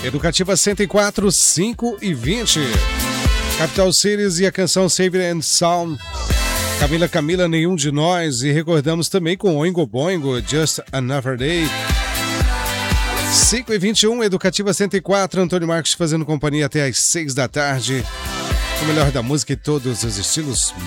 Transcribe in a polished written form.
Educativa 104, 5 e 20. Capital Cities e a canção Save and Sound. Camila, Nenhum de Nós. E recordamos também com Oingo Boingo, Just Another Day. 5 e 21, Educativa 104, Antônio Marcos fazendo companhia até às 6 da tarde. O melhor da música e todos os estilos